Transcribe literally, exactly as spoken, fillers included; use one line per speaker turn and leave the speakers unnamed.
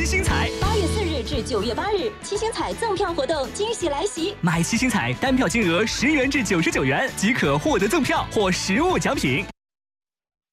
七星彩。
八月四日至九月八日，七星彩赠票活动惊喜来袭！
买七星彩单票金额十元至九十九元即可获得赠票或实物奖品。